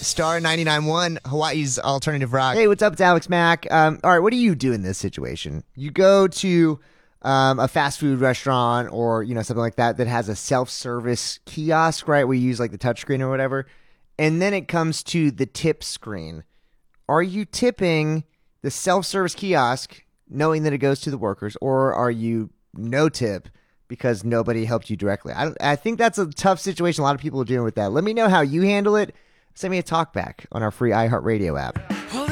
Star 99.1, Hawaii's alternative rock. Hey, what's up? It's Alex Mack. All right, what do you do in this situation? You go to a fast food restaurant or something like that has a self-service kiosk, right? We use like the touchscreen or whatever, and then it comes to the tip screen. Are you tipping the self-service kiosk knowing that it goes to the workers, or are you no tip because nobody helped you directly? I think that's a tough situation. A lot of people are dealing with that. Let me know how you handle it. Send me a talk back on our free iHeartRadio app.